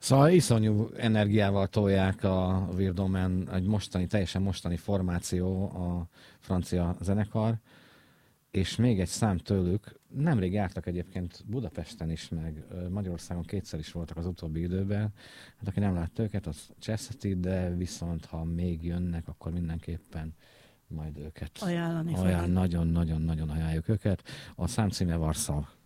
Szóval iszonyú energiával tolják a Weird Omen, egy teljesen mostani formáció a francia zenekar, és még egy szám tőlük, nemrég jártak egyébként Budapesten is, meg Magyarországon kétszer is voltak az utóbbi időben. Hát aki nem látta őket, az cseszheti, de viszont ha még jönnek, akkor mindenképpen majd őket Ajánlani fogom. nagyon-nagyon-nagyon ajánljuk őket. A szám címe Warsaw.